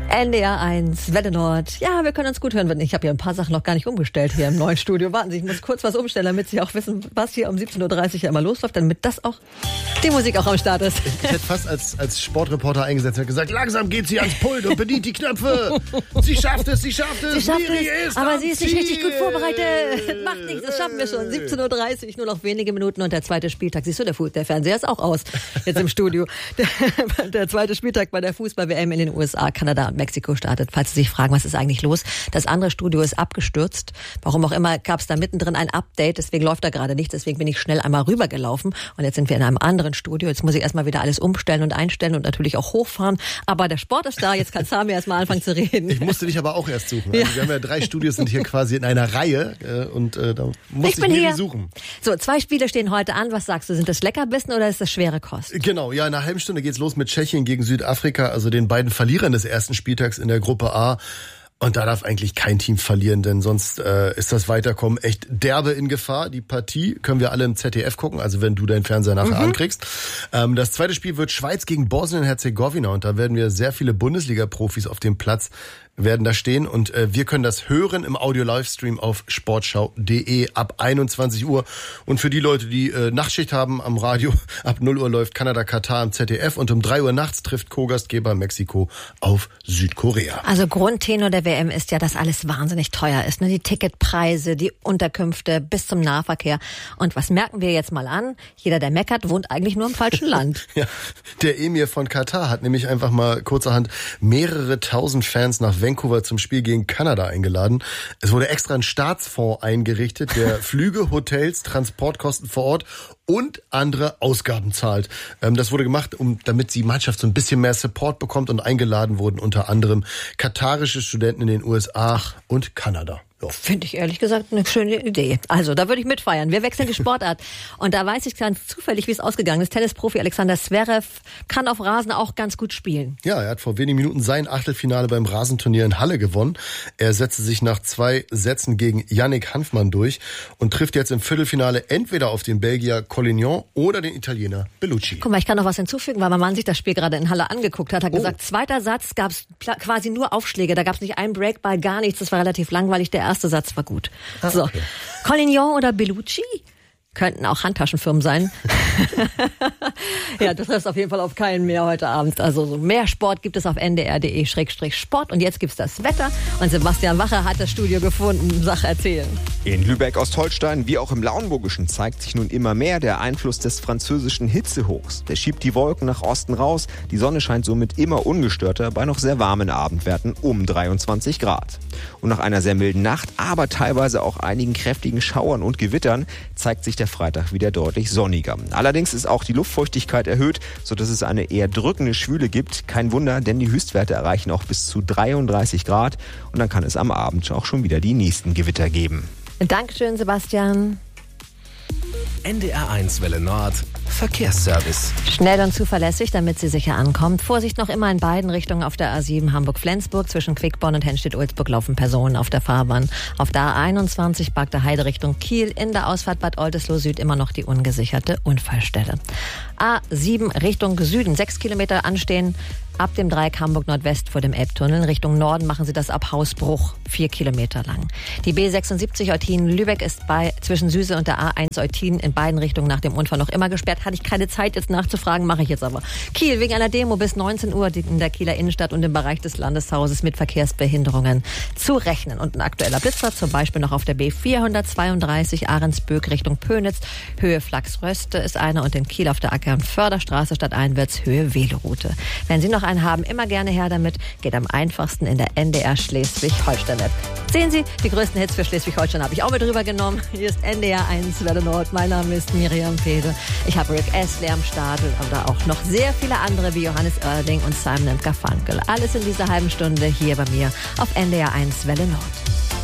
NDR 1, Welle Nord. Ja, wir können uns gut hören. Ich habe ja ein paar Sachen noch gar nicht umgestellt hier im neuen Studio. Warten Sie, ich muss kurz was umstellen, damit Sie auch wissen, was hier um 17.30 Uhr ja immer losläuft, damit das auch die Musik auch am Start ist. Ich hätte fast als Sportreporter eingesetzt und gesagt, langsam geht sie ans Pult und bedient die Knöpfe. Sie schafft es. Aber sie ist nicht richtig gut vorbereitet. Macht nichts, das schaffen wir schon. 17.30 Uhr, nur noch wenige Minuten und der zweite Spieltag. Siehst du, der Fernseher ist auch aus jetzt im Studio. Der zweite Spieltag bei der Fußball-WM in den USA, Kanada und Mexiko startet. Falls Sie sich fragen, was ist eigentlich los? Das andere Studio ist abgestürzt. Warum auch immer gab es da mittendrin ein Update. Deswegen läuft da gerade nichts. Deswegen bin ich schnell einmal rübergelaufen. Und jetzt sind wir in einem anderen Studio. Jetzt muss ich erstmal wieder alles umstellen und einstellen und natürlich auch hochfahren. Aber der Sport ist da. Jetzt kann Sami erstmal anfangen zu reden. Ich musste dich aber auch erst suchen. Also wir haben ja 3 Studios, sind hier quasi in einer Reihe. Und da musste ich mir die suchen. So, 2 Spiele stehen heute an. Was sagst du? Sind das Leckerbissen oder ist das schwere Kost? Genau, ja, in einer halben Stunde geht's los mit Tschechien gegen Südafrika, also den beiden Verlierern des ersten Spieltags in der Gruppe A. Und da darf eigentlich kein Team verlieren, denn sonst ist das Weiterkommen echt derbe in Gefahr. Die Partie können wir alle im ZDF gucken, also wenn du deinen Fernseher nachher ankriegst. Das zweite Spiel wird Schweiz gegen Bosnien-Herzegowina und da werden wir sehr viele Bundesliga-Profis auf dem Platz werden da stehen und wir können das hören im Audio-Livestream auf sportschau.de ab 21 Uhr. Und für die Leute, die Nachtschicht haben am Radio, ab 0 Uhr läuft Kanada-Katar im ZDF und um 3 Uhr nachts trifft Co-Gastgeber Mexiko auf Südkorea. Also Grundtenor der WM ist ja, dass alles wahnsinnig teuer ist. Ne? Die Ticketpreise, die Unterkünfte bis zum Nahverkehr. Und was merken wir jetzt mal an? Jeder, der meckert, wohnt eigentlich nur im falschen Land. Ja, der Emir von Katar hat nämlich einfach mal kurzerhand mehrere tausend Fans nach Vancouver zum Spiel gegen Kanada eingeladen. Es wurde extra ein Staatsfonds eingerichtet, der Flüge, Hotels, Transportkosten vor Ort und andere Ausgaben zahlt. Das wurde gemacht, damit die Mannschaft so ein bisschen mehr Support bekommt und eingeladen wurden unter anderem katarische Studenten in den USA und Kanada. Ja. Finde ich ehrlich gesagt eine schöne Idee. Also, da würde ich mitfeiern. Wir wechseln die Sportart. Und da weiß ich ganz zufällig, wie es ausgegangen ist. Tennisprofi Alexander Zverev kann auf Rasen auch ganz gut spielen. Ja, er hat vor wenigen Minuten sein Achtelfinale beim Rasenturnier in Halle gewonnen. Er setzte sich nach 2 Sätzen gegen Yannick Hanfmann durch und trifft jetzt im Viertelfinale entweder auf den Belgier Collignon oder den Italiener Bellucci. Guck mal, ich kann noch was hinzufügen, weil mein Mann sich das Spiel gerade in Halle angeguckt hat. Hat gesagt, zweiter Satz gab es quasi nur Aufschläge. Da gab es nicht einen Breakball, gar nichts. Das war relativ langweilig. Der erste Satz war gut. So, okay. Collignon oder Bellucci? Könnten auch Handtaschenfirmen sein. Ja, du triffst auf jeden Fall auf keinen mehr heute Abend. Also so mehr Sport gibt es auf ndr.de/sport. Und jetzt gibt's das Wetter. Und Sebastian Wacher hat das Studio gefunden. Sach erzählen. In Lübeck-Ostholstein wie auch im Lauenburgischen zeigt sich nun immer mehr der Einfluss des französischen Hitzehochs. Der schiebt die Wolken nach Osten raus. Die Sonne scheint somit immer ungestörter bei noch sehr warmen Abendwerten um 23 Grad. Und nach einer sehr milden Nacht, aber teilweise auch einigen kräftigen Schauern und Gewittern, zeigt sich der Freitag wieder deutlich sonniger. Allerdings ist auch die Luftfeuchtigkeit erhöht, sodass es eine eher drückende Schwüle gibt. Kein Wunder, denn die Höchstwerte erreichen auch bis zu 33 Grad. Und dann kann es am Abend auch schon wieder die nächsten Gewitter geben. Dankeschön, Sebastian. NDR 1 Welle Nord Verkehrsservice. Schnell und zuverlässig, damit Sie sicher ankommt. Vorsicht noch immer in beiden Richtungen auf der A7 Hamburg-Flensburg. Zwischen Quickborn und Henstedt-Ulzburg laufen Personen auf der Fahrbahn. Auf der A21 Bagder Heide Richtung Kiel. In der Ausfahrt Bad Oldesloe Süd immer noch die ungesicherte Unfallstelle. A7 Richtung Süden. 6 Kilometer anstehen. Ab dem Dreieck Hamburg-Nordwest vor dem Elbtunnel. Richtung Norden machen Sie das ab Hausbruch 4 Kilometer lang. Die B76 Eutin-Lübeck ist zwischen Süße und der A1 Eutin in beiden Richtungen nach dem Unfall noch immer gesperrt. Hatte ich keine Zeit jetzt nachzufragen, mache ich jetzt aber. Kiel wegen einer Demo bis 19 Uhr in der Kieler Innenstadt und im Bereich des Landeshauses mit Verkehrsbehinderungen zu rechnen. Und ein aktueller Blitzer zum Beispiel noch auf der B432 Ahrensböck Richtung Pönitz. Höhe Flachsröste ist einer und in Kiel auf der Acker- und Förderstraße statt Einwärts Höhe Veloroute. Wenn Sie noch einen haben, immer gerne her damit. Geht am einfachsten in der NDR Schleswig-Holstein-App. Sehen Sie, die größten Hits für Schleswig-Holstein habe ich auch mit rübergenommen. Hier ist NDR 1 Welle Nord. Mein Name ist Miriam Pede. Ich habe Rick Astley am Stadel, aber auch noch sehr viele andere wie Johannes Oerding und Simon & Garfunkel. Alles in dieser halben Stunde hier bei mir auf NDR 1 Welle Nord.